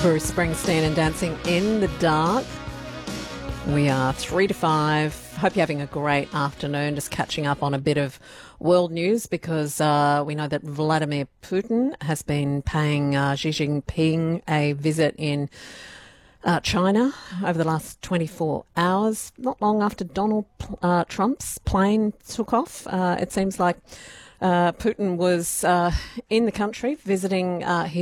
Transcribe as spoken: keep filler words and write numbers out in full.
Bruce Springsteen and Dancing in the Dark. We are three to five. Hope you're having a great afternoon. Just catching up on a bit of world news because uh, we know that Vladimir Putin has been paying uh, Xi Jinping a visit in uh, China over the last twenty-four hours, not long after Donald uh, Trump's plane took off. Uh, it seems like uh, Putin was uh, in the country visiting uh, his